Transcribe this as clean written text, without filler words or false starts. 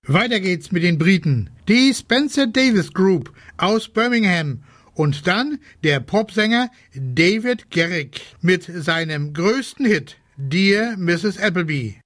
Weiter geht's mit den Briten. Die Spencer Davis Group aus Birmingham und dann der Popsänger David Garrick mit seinem größten Hit Dear Mrs. Appleby.